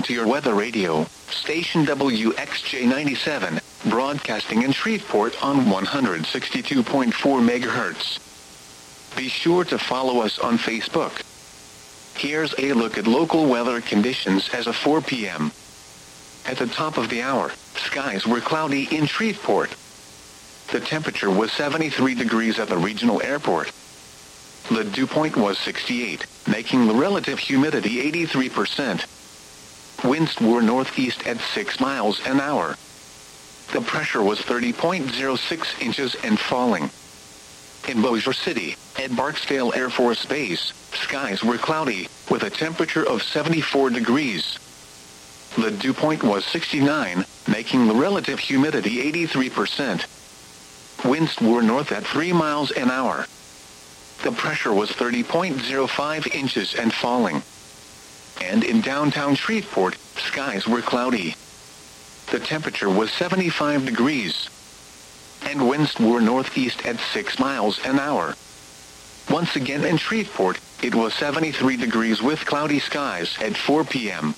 to your weather radio, station WXJ97, broadcasting in Shreveport on 162.4 megahertz. Be sure to follow us on Facebook. Here's a look at local weather conditions as of 4 p.m. At the top of the hour, skies were cloudy in Shreveport. The temperature was 73 degrees at the regional airport. The dew point was 68, making the relative humidity 83%. Winds were northeast at 6 miles an hour. The pressure was 30.06 inches and falling. In Bossier City, at Barksdale Air Force Base, skies were cloudy, with a temperature of 74 degrees. The dew point was 69, making the relative humidity 83%. Winds were north at 3 miles an hour. The pressure was 30.05 inches and falling. And in downtown Shreveport, skies were cloudy. The temperature was 75 degrees. And winds were northeast at 6 miles an hour. Once again in Shreveport, it was 73 degrees with cloudy skies at 4 p.m.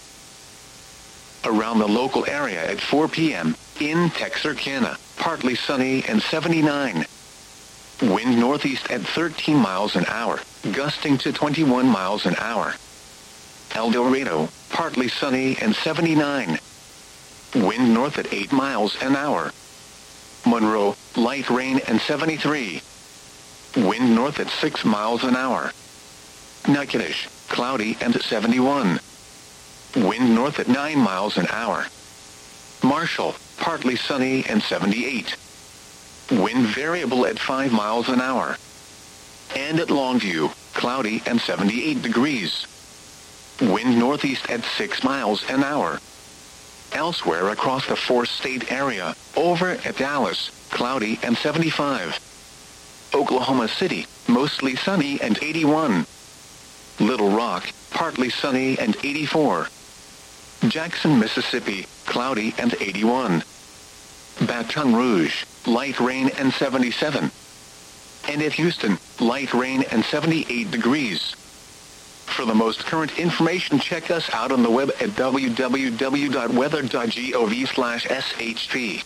Around the local area at 4 p.m., in Texarkana, partly sunny and 79. Wind northeast at 13 miles an hour, gusting to 21 miles an hour. El Dorado, partly sunny and 79. Wind north at 8 miles an hour. Monroe, light rain and 73. Wind north at 6 miles an hour. Natchitoches, cloudy and 71. Wind north at 9 miles an hour. Marshall, partly sunny and 78. Wind variable at 5 miles an hour. And at Longview, cloudy and 78 degrees. Wind northeast at 6 miles an hour. Elsewhere across the four-state area, over at Dallas, cloudy and 75. Oklahoma City, mostly sunny and 81. Little Rock, partly sunny and 84. Jackson, Mississippi, cloudy and 81. Baton Rouge, light rain and 77. And at Houston, light rain and 78 degrees. For the most current information, check us out on the web at www.weather.gov/shp.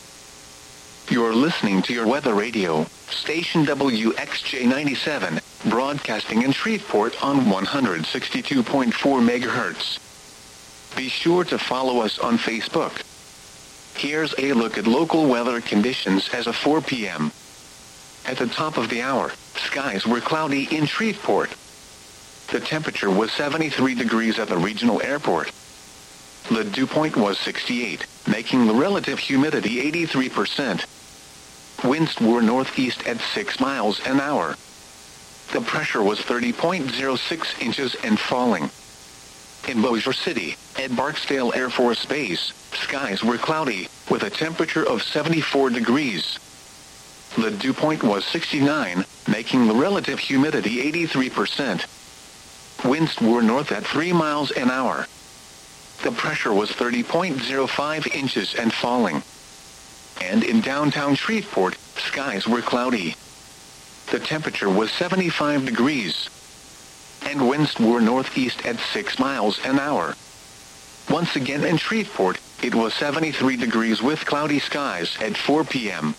You're listening to your weather radio, station WXJ97, broadcasting in Shreveport on 162.4 megahertz. Be sure to follow us on Facebook. Here's a look at local weather conditions as of 4 p.m. At the top of the hour, skies were cloudy in Shreveport. The temperature was 73 degrees at the regional airport. The dew point was 68, making the relative humidity 83%. Winds were northeast at 6 miles an hour. The pressure was 30.06 inches and falling. In Bossier City, at Barksdale Air Force Base, skies were cloudy, with a temperature of 74 degrees. The dew point was 69, making the relative humidity 83%. Winds were north at 3 miles an hour. The pressure was 30.05 inches and falling. And in downtown Shreveport, skies were cloudy. The temperature was 75 degrees. And winds were northeast at 6 miles an hour. Once again in Shreveport, it was 73 degrees with cloudy skies at 4 p.m.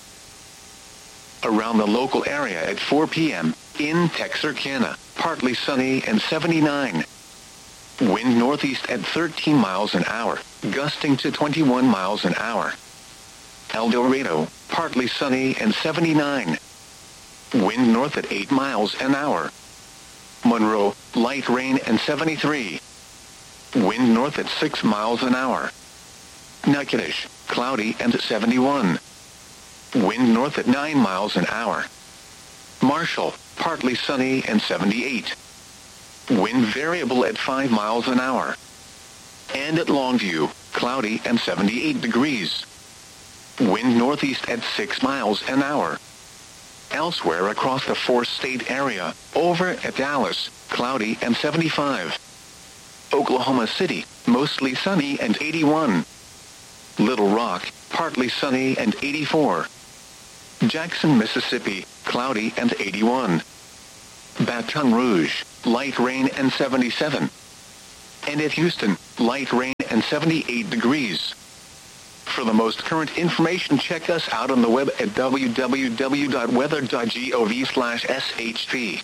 Around the local area at 4 p.m., in Texarkana, partly sunny and 79. Wind northeast at 13 miles an hour, gusting to 21 miles an hour. El Dorado, partly sunny and 79. Wind north at 8 miles an hour. Monroe, light rain and 73. Wind north at 6 miles an hour. Natchitoches, cloudy and 71. Wind north at 9 miles an hour. Marshall, partly sunny and 78. Wind variable at 5 miles an hour. And at Longview, cloudy and 78 degrees. Wind northeast at 6 miles an hour. Elsewhere across the four-state area, over at Dallas, cloudy and 75. Oklahoma City, mostly sunny and 81. Little Rock, partly sunny and 84. Jackson, Mississippi, cloudy and 81. Baton Rouge, light rain and 77. And at Houston, light rain and 78 degrees. For the most current information, check us out on the web at www.weather.gov/shp.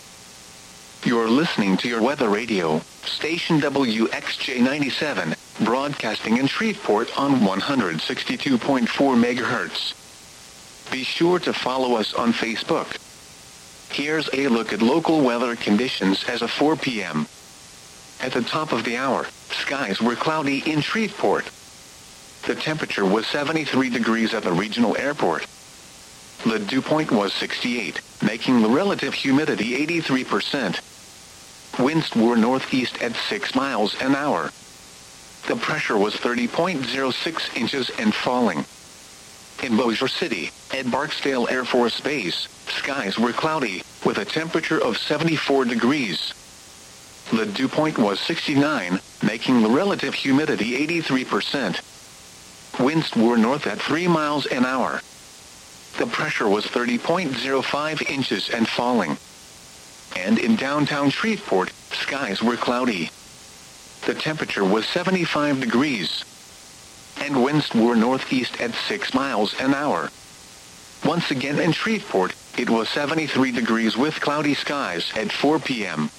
You're listening to your weather radio, station WXJ97, broadcasting in Shreveport on 162.4 megahertz. Be sure to follow us on Facebook. Here's a look at local weather conditions as of 4 p.m. At the top of the hour, skies were cloudy in Shreveport. The temperature was 73 degrees at the regional airport. The dew point was 68, making the relative humidity 83%. Winds were northeast at 6 miles an hour. The pressure was 30.06 inches and falling. In Bossier City, at Barksdale Air Force Base, skies were cloudy, with a temperature of 74 degrees. The dew point was 69, making the relative humidity 83%. Winds were north at 3 miles an hour. The pressure was 30.05 inches and falling. And in downtown Shreveport, skies were cloudy. The temperature was 75 degrees. And winds were northeast at 6 miles an hour. Once again in Shreveport, it was 73 degrees with cloudy skies at 4 p.m.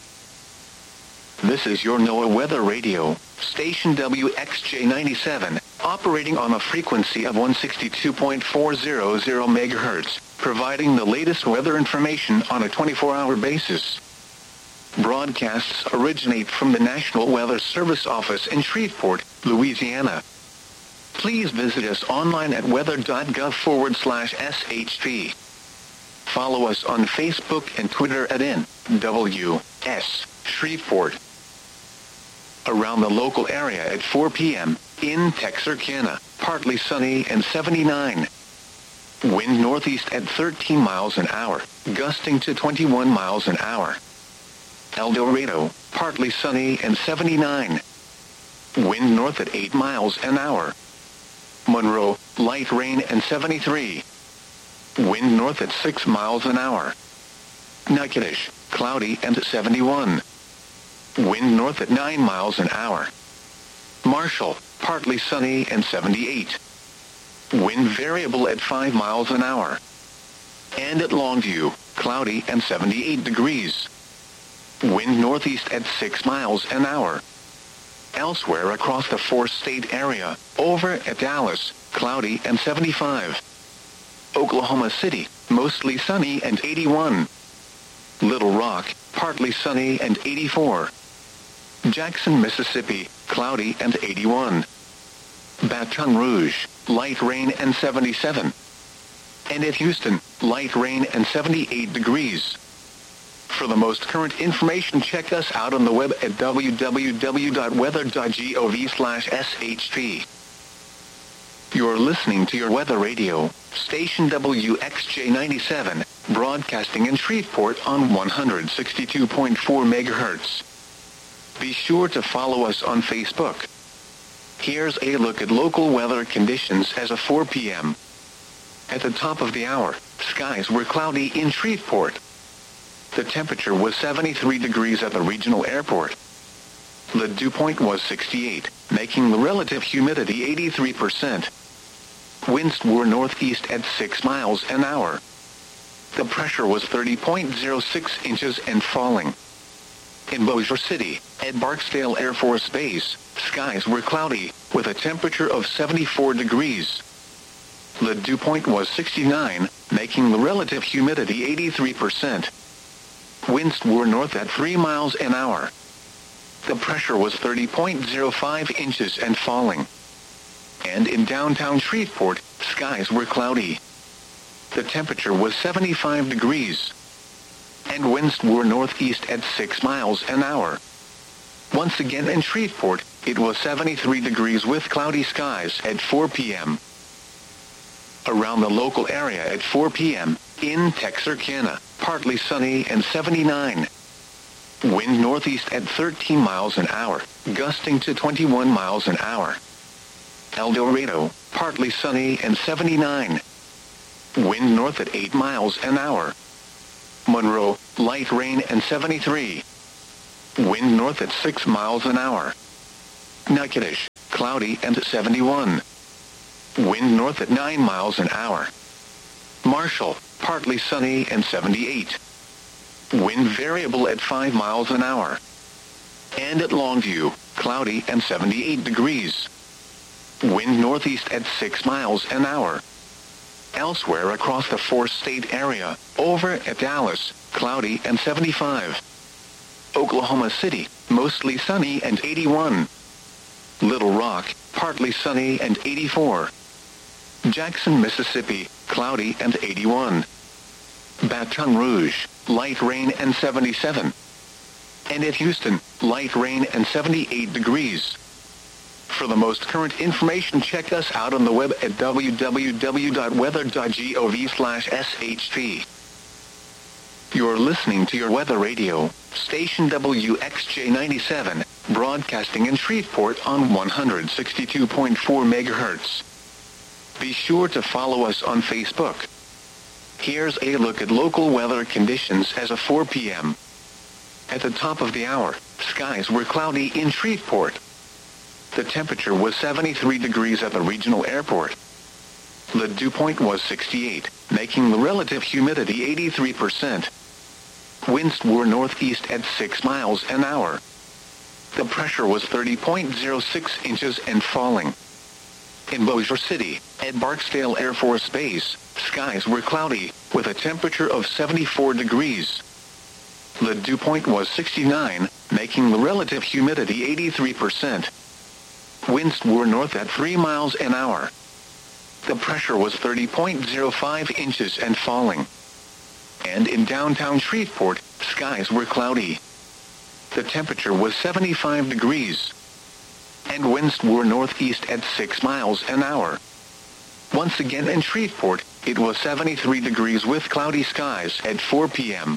This is your NOAA Weather Radio, station WXJ97, operating on a frequency of 162.400 megahertz, providing the latest weather information on a 24-hour basis. Broadcasts originate from the National Weather Service office in Shreveport, Louisiana. Please visit us online at weather.gov/shp. Follow us on Facebook and Twitter at NWS Shreveport. Around the local area at 4 p.m., in Texarkana, partly sunny and 79. Wind northeast at 13 miles an hour, gusting to 21 miles an hour. El Dorado, partly sunny and 79. Wind north at 8 miles an hour. Monroe, light rain and 73. Wind north at 6 miles an hour. Natchitoches, cloudy and 71. Wind north at 9 miles an hour. Marshall, partly sunny and 78. Wind variable at 5 miles an hour. And at Longview, cloudy and 78 degrees. Wind northeast at 6 miles an hour. Elsewhere across the four-state area, over at Dallas, cloudy and 75. Oklahoma City, mostly sunny and 81. Little Rock, partly sunny and 84. Jackson, Mississippi, cloudy and 81. Baton Rouge, light rain and 77. And at Houston, light rain and 78 degrees. For the most current information, check us out on the web at www.weather.gov/shp. You're listening to your weather radio, station WXJ97, broadcasting in Shreveport on 162.4 megahertz. Be sure to follow us on Facebook. Here's a look at local weather conditions as of 4 p.m. At the top of the hour, skies were cloudy in Shreveport. The temperature was 73 degrees at the regional airport. The dew point was 68, making the relative humidity 83%. Winds were northeast at 6 miles an hour. The pressure was 30.06 inches and falling. In Bossier City, at Barksdale Air Force Base, skies were cloudy, with a temperature of 74 degrees. The dew point was 69, making the relative humidity 83%. Winds were north at 3 miles an hour. The pressure was 30.05 inches and falling. And in downtown Shreveport, skies were cloudy. The temperature was 75 degrees. And winds were northeast at 6 miles an hour. Once again in Shreveport, it was 73 degrees with cloudy skies at 4 p.m. Around the local area at 4 p.m., in Texarkana, partly sunny and 79. Wind northeast at 13 miles an hour, gusting to 21 miles an hour. El Dorado, partly sunny and 79. Wind north at 8 miles an hour. Monroe, light rain and 73. Wind north at 6 miles an hour. Natchitoches, cloudy and 71. Wind north at 9 miles an hour. Marshall, partly sunny and 78. Wind variable at 5 miles an hour. And at Longview, cloudy and 78 degrees. Wind northeast at 6 miles an hour. Elsewhere across the four-state area, over at Dallas, cloudy and 75. Oklahoma City, mostly sunny and 81. Little Rock, partly sunny and 84. Jackson, Mississippi, cloudy and 81. Baton Rouge, light rain and 77. And at Houston, light rain and 78 degrees. For the most current information, check us out on the web at www.weather.gov/shp. You're listening to your weather radio, station WXJ97, broadcasting in Shreveport on 162.4 megahertz. Be sure to follow us on Facebook. Here's a look at local weather conditions as of 4 p.m. At the top of the hour, skies were cloudy in Shreveport. The temperature was 73 degrees at the regional airport. The dew point was 68, making the relative humidity 83%. Winds were northeast at 6 miles an hour. The pressure was 30.06 inches and falling. In Bossier City, at Barksdale Air Force Base, skies were cloudy, with a temperature of 74 degrees. The dew point was 69, making the relative humidity 83%. Winds were north at 3 miles an hour. The pressure was 30.05 inches and falling. And in downtown Shreveport, skies were cloudy. The temperature was 75 degrees. And winds were northeast at 6 miles an hour. Once again in Shreveport, it was 73 degrees with cloudy skies at 4 p.m.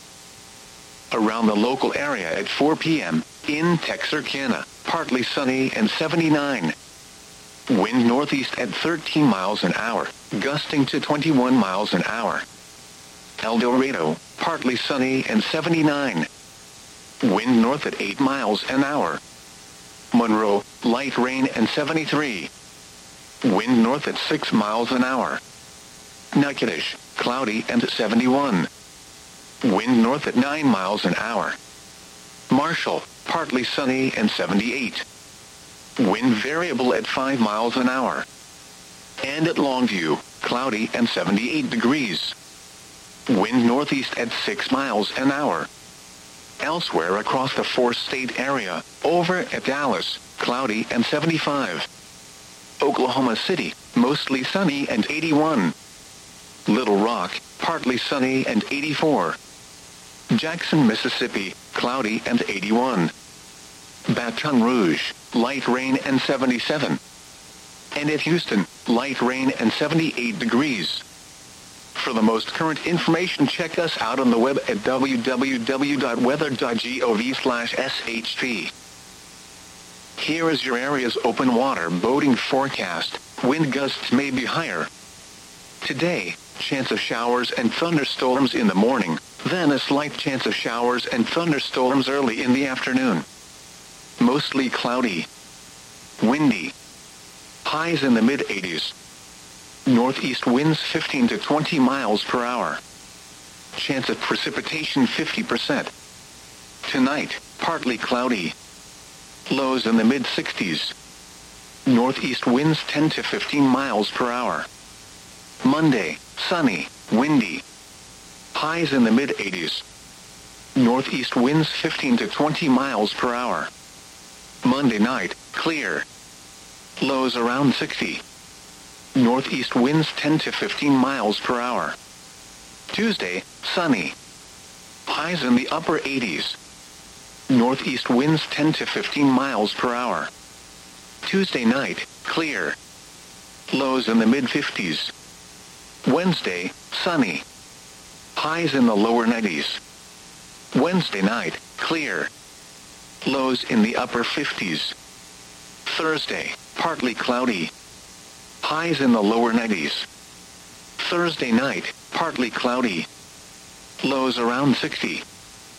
Around the local area at 4 p.m., in Texarkana, partly sunny and 79. Wind northeast at 13 miles an hour, gusting to 21 miles an hour. El Dorado, partly sunny and 79. Wind north at 8 miles an hour. Monroe, light rain and 73. Wind north at 6 miles an hour. Natchitoches, cloudy and 71. Wind north at 9 miles an hour. Marshall, partly sunny and 78. Wind variable at 5 miles an hour. And at Longview, cloudy and 78 degrees. Wind northeast at 6 miles an hour. Elsewhere across the four-state area, over at Dallas, cloudy and 75. Oklahoma City, mostly sunny and 81. Little Rock, partly sunny and 84. Jackson, Mississippi, cloudy and 81. Baton Rouge, light rain and 77. And at Houston, light rain and 78 degrees. For the most current information, check us out on the web at www.weather.gov/shp. Here is your area's open water boating forecast. Wind gusts may be higher. Today, chance of showers and thunderstorms in the morning, then a slight chance of showers and thunderstorms early in the afternoon. Mostly cloudy. Windy. Highs in the mid-80s. Northeast winds 15 to 20 miles per hour. Chance of precipitation 50%. Tonight, partly cloudy. Lows in the mid-60s. Northeast winds 10 to 15 miles per hour. Monday, sunny, windy. Highs in the mid-80s. Northeast winds 15 to 20 miles per hour. Monday night, clear. Lows around 60. Northeast winds 10 to 15 miles per hour. Tuesday, sunny. Highs in the upper 80s. Northeast winds 10 to 15 miles per hour. Tuesday night, clear. Lows in the mid-50s. Wednesday, sunny. Highs in the lower 90s. Wednesday night, clear. Lows in the upper 50s. Thursday, partly cloudy. Highs in the lower 90s. Thursday night, partly cloudy. Lows around 60.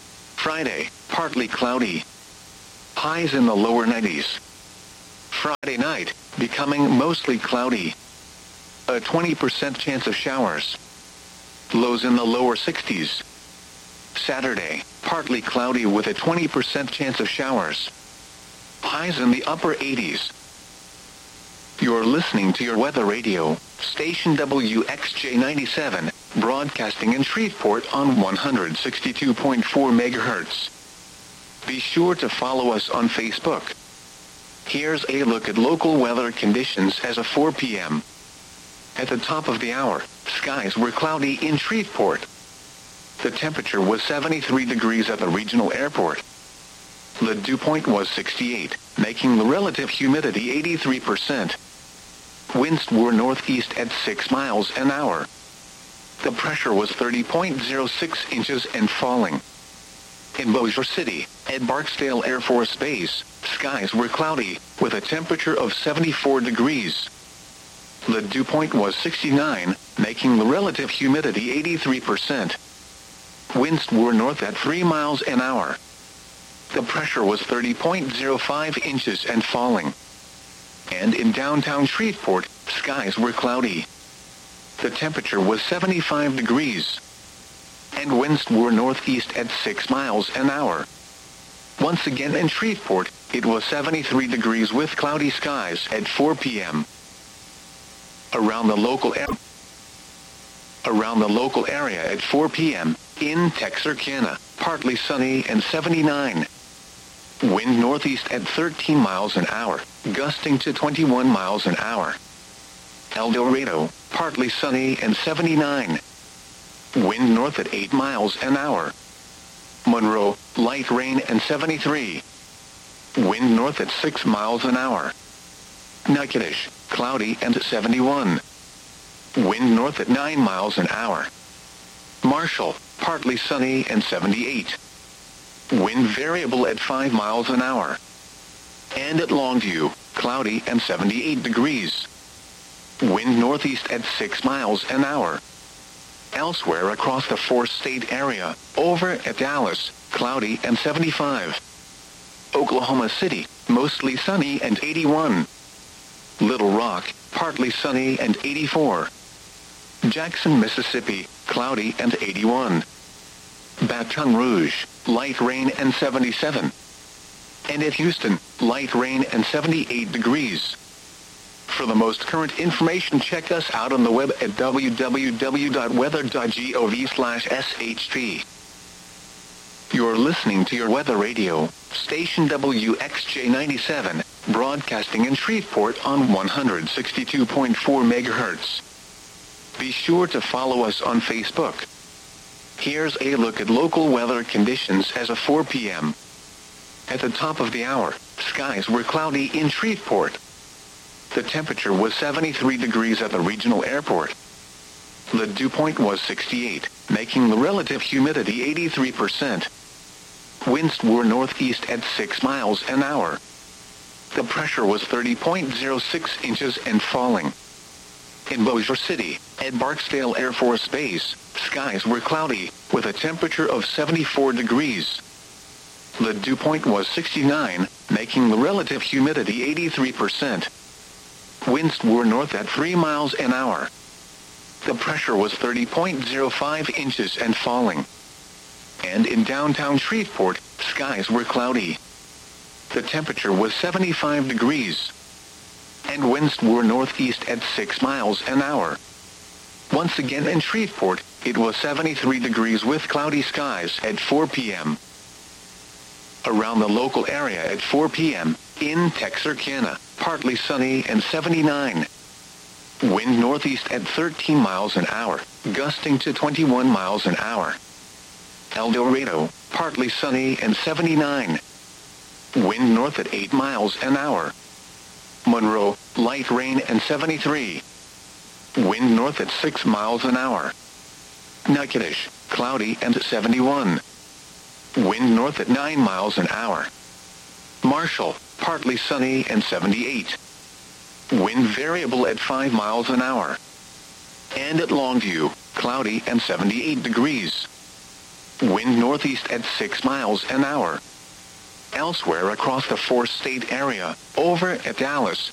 Friday, partly cloudy. Highs in the lower 90s. Friday Friday night, becoming mostly cloudy. A 20% chance of showers. Lows in the lower 60s. Saturday, partly cloudy with a 20% chance of showers. Highs in the upper 80s. You're listening to your weather radio, station WXJ97, broadcasting in Shreveport on 162.4 MHz. Be sure to follow us on Facebook. Here's a look at local weather conditions as of 4 p.m. At the top of the hour, skies were cloudy in Shreveport. The temperature was 73 degrees at the regional airport. The dew point was 68, making the relative humidity 83%. Winds were northeast at 6 miles an hour. The pressure was 30.06 inches and falling. In Bossier City, at Barksdale Air Force Base, skies were cloudy, with a temperature of 74 degrees. The dew point was 69, making the relative humidity 83%. Winds were north at 3 miles an hour. The pressure was 30.05 inches and falling. And in downtown Shreveport, skies were cloudy. The temperature was 75 degrees. And winds were northeast at 6 miles an hour. Once again in Shreveport, it was 73 degrees with cloudy skies at 4 p.m. Around the local area at 4 p.m., in Texarkana, partly sunny and 79. Wind northeast at 13 miles an hour, gusting to 21 miles an hour. El Dorado, partly sunny and 79. Wind north at 8 miles an hour. Monroe, light rain and 73. Wind north at 6 miles an hour. Natchitoches, cloudy and 71. Wind north at 9 miles an hour. Marshall, partly sunny and 78. Wind variable at 5 miles an hour. And at Longview, cloudy and 78 degrees. Wind northeast at 6 miles an hour. Elsewhere across the four-state area, over at Dallas, cloudy and 75. Oklahoma City, mostly sunny and 81. Little Rock, partly sunny and 84. Jackson, Mississippi, cloudy and 81. Baton Rouge, light rain and 77. And at Houston, light rain and 78 degrees. For the most current information, check us out on the web at www.weather.gov/SHP. You're listening to your weather radio, station WXJ97, broadcasting in Shreveport on 162.4 MHz. Be sure to follow us on Facebook. Here's a look at local weather conditions as of 4 p.m. At the top of the hour, skies were cloudy in Shreveport. The temperature was 73 degrees at the regional airport. The dew point was 68, making the relative humidity 83%. Winds were northeast at 6 miles an hour. The pressure was 30.06 inches and falling. In Bossier City, at Barksdale Air Force Base, skies were cloudy, with a temperature of 74 degrees. The dew point was 69, making the relative humidity 83%. Winds were north at 3 miles an hour. The pressure was 30.05 inches and falling. And in downtown Shreveport, skies were cloudy. The temperature was 75 degrees. And winds were northeast at 6 miles an hour. Once again in Shreveport, it was 73 degrees with cloudy skies at 4 p.m. Around the local area at 4 p.m., in Texarkana, partly sunny and 79. Wind northeast at 13 miles an hour, gusting to 21 miles an hour. El Dorado, partly sunny and 79. Wind north at 8 miles an hour. Monroe, light rain and 73. Wind north at 6 miles an hour. Natchitoches, cloudy and 71. Wind north at 9 miles an hour. Marshall, partly sunny and 78. Wind variable at 5 miles an hour. And at Longview, cloudy and 78 degrees. Wind northeast at 6 miles an hour. Elsewhere across the four-state area, over at Dallas,